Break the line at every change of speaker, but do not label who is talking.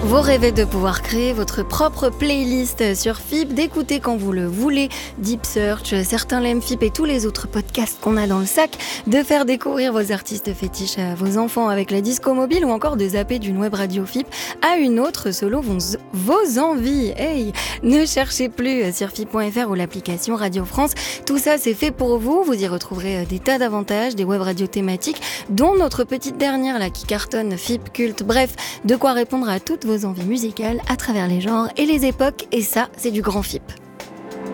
Vous rêvez de pouvoir créer votre propre playlist sur FIP, d'écouter quand vous le voulez, Deep Search, Certains l'aiment FIP et tous les autres podcasts qu'on a dans le sac, de faire découvrir vos artistes fétiches à vos enfants avec la disco mobile ou encore de zapper d'une web radio FIP à une autre selon vos envies. Hey, ne cherchez plus sur FIP.fr ou l'application Radio France. Tout ça, c'est fait pour vous. Vous y retrouverez des tas d'avantages, des web radios thématiques, dont notre petite dernière là qui cartonne, FIP Culte. Bref, de quoi répondre à toutes vos envies musicales à travers les genres et les époques, et ça, c'est du grand FIP.